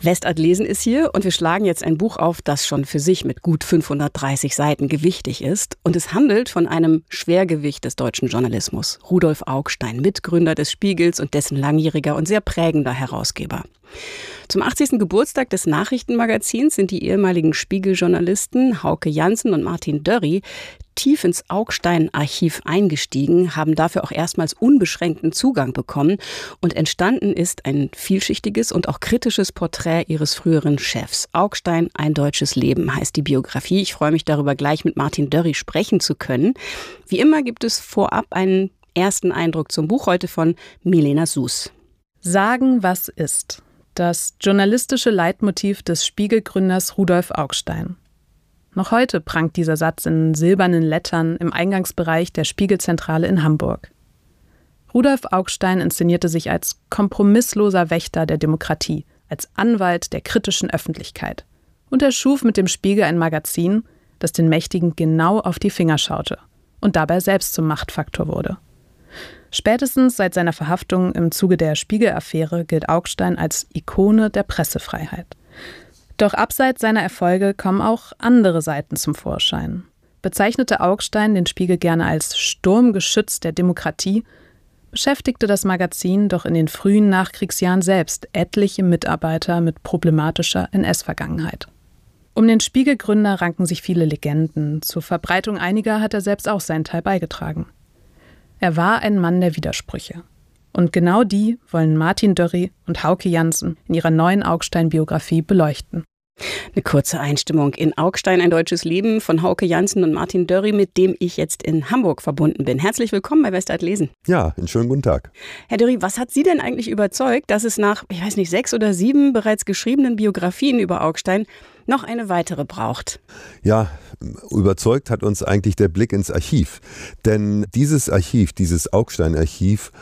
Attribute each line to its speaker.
Speaker 1: Westart Lesen ist hier und wir schlagen jetzt ein Buch auf, das schon für sich mit gut 530 Seiten gewichtig ist. Und es handelt von einem Schwergewicht des deutschen Journalismus. Rudolf Augstein, Mitgründer des Spiegels und dessen langjähriger und sehr prägender Herausgeber. Zum 80. Geburtstag des Nachrichtenmagazins sind die ehemaligen Spiegel-Journalisten Hauke Janssen und Martin Dörri tief ins Augstein-Archiv eingestiegen, haben dafür auch erstmals unbeschränkten Zugang bekommen und entstanden ist ein vielschichtiges und auch kritisches Porträt ihres früheren Chefs. Augstein, ein deutsches Leben heißt die Biografie. Ich freue mich darüber, gleich mit Martin Dörri sprechen zu können. Wie immer gibt es vorab einen ersten Eindruck zum Buch, heute von Milena Suß.
Speaker 2: Sagen, was ist. Das journalistische Leitmotiv des Spiegelgründers Rudolf Augstein. Noch heute prangt dieser Satz in silbernen Lettern im Eingangsbereich der Spiegelzentrale in Hamburg. Rudolf Augstein inszenierte sich als kompromissloser Wächter der Demokratie, als Anwalt der kritischen Öffentlichkeit. Und er schuf mit dem Spiegel ein Magazin, das den Mächtigen genau auf die Finger schaute und dabei selbst zum Machtfaktor wurde. Spätestens seit seiner Verhaftung im Zuge der Spiegel-Affäre gilt Augstein als Ikone der Pressefreiheit. Doch abseits seiner Erfolge kommen auch andere Seiten zum Vorschein. Bezeichnete Augstein den Spiegel gerne als Sturmgeschütz der Demokratie, beschäftigte das Magazin doch in den frühen Nachkriegsjahren selbst etliche Mitarbeiter mit problematischer NS-Vergangenheit. Um den Spiegelgründer ranken sich viele Legenden. Zur Verbreitung einiger hat er selbst auch seinen Teil beigetragen. Er war ein Mann der Widersprüche. Und genau die wollen Martin Dörri und Hauke Janssen in ihrer neuen Augstein-Biografie beleuchten.
Speaker 1: Eine kurze Einstimmung in Augstein, ein deutsches Leben von Hauke Janssen und Martin Dörri, mit dem ich jetzt in Hamburg verbunden bin. Herzlich willkommen bei Westart Lesen.
Speaker 3: Ja, einen schönen guten Tag.
Speaker 1: Herr Dörri, was hat Sie denn eigentlich überzeugt, dass es nach, 6 oder 7 bereits geschriebenen Biografien über Augstein noch eine weitere braucht?
Speaker 3: Ja, überzeugt hat uns eigentlich der Blick ins Archiv. Denn dieses Archiv, dieses Augstein-Archiv,